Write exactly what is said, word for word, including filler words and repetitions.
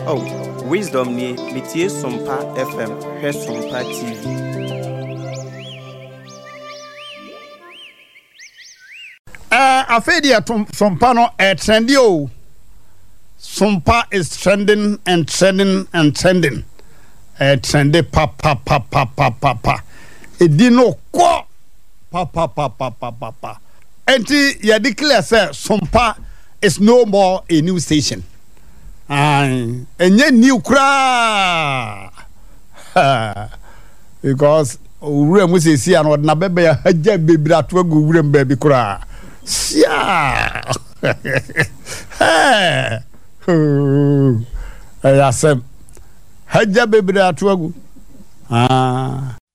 Oh, wisdom ni metie Sompa F M, he Sompa T V. Uh, afedi atom Sompa no eh trendy o. Sompa is trending and trending and trending. Eh trendy pa pa pa pa pa pa pa. Edi no kwa pa pa pa pa pa pa pa. Enti ya declare say Sompa is no more a new station. Aye, enye new kra. Because ure mu sesi an odna bebe ya haja bebira to agu ure mbabi kra. Sia. Hey. Oh. Ayasem. Haja bebira to agu. Ah.